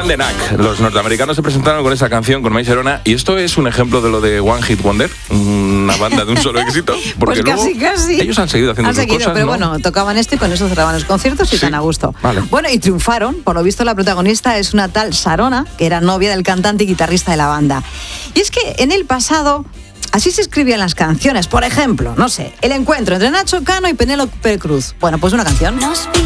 Knack. Los norteamericanos se presentaron con esa canción, con My Sharona, y esto es un ejemplo de lo de One Hit Wonder, una banda de un solo éxito. Porque pues casi. Ellos han seguido haciendo sus cosas, pero ¿no? bueno, tocaban esto y con eso cerraban los conciertos y tan a gusto. Vale. Bueno, y triunfaron. Por lo visto, la protagonista es una tal Sharona, que era novia del cantante y guitarrista de la banda. Y es que en el pasado así se escribían las canciones. Por ejemplo, no sé, el encuentro entre Nacho Cano y Penélope Cruz. Bueno, pues una canción. Nos